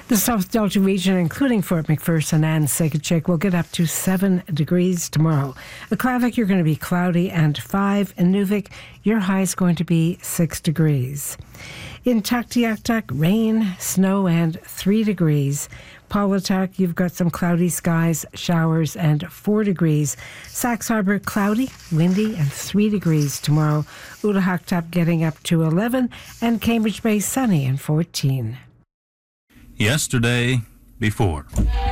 The South Delta region, including Fort McPherson and Sikatchik, will get up to 7 degrees tomorrow. Aklavik, you're going to be cloudy and 5. In Nuvik, your high is going to be 6 degrees. In Tuktoyaktuk, rain, snow, and 3 degrees. Paulatuk, you've got some cloudy skies, showers, and 4 degrees. Sax Harbor, cloudy, windy, and 3 degrees tomorrow. Utahaktup getting up to 11, and Cambridge Bay sunny and 14. Yesterday, before.